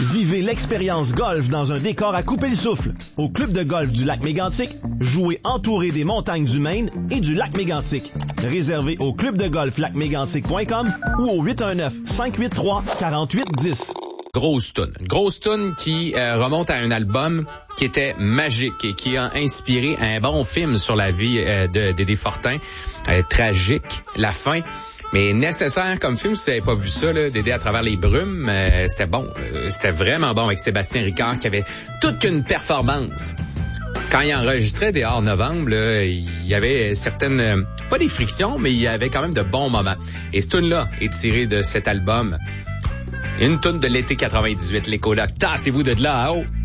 Vivez l'expérience golf dans un décor à couper le souffle. Au club de golf du lac Mégantic, jouez entouré des montagnes du Maine et du lac Mégantic. Réservé au clubdegolflacmégantic.com ou au 819-583-4810. Grosse toune qui remonte à un album qui était magique et qui a inspiré un bon film sur la vie de Dédé Fortin. Tragique, la fin, mais nécessaire comme film. Si vous n'avez pas vu ça, là, Dédé à travers les brumes, c'était bon. C'était vraiment bon avec Sébastien Ricard qui avait toute une performance. Quand il enregistrait des Hors Novembre, là, il y avait certaines, pas des frictions, mais il y avait quand même de bons moments. Et cette tune-là est tirée de cet album. Une toune de l'été 98, les colocs. Tassez-vous de là, haut.